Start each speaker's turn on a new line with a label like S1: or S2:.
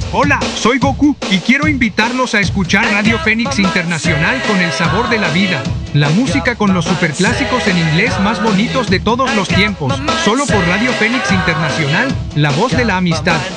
S1: Hola, soy Goku y quiero invitarlos a escuchar Radio Fénix Internacional con el sabor de la vida. La música con los superclásicos en inglés más bonitos de todos los tiempos. Solo por Radio Fénix Internacional, la voz de la amistad.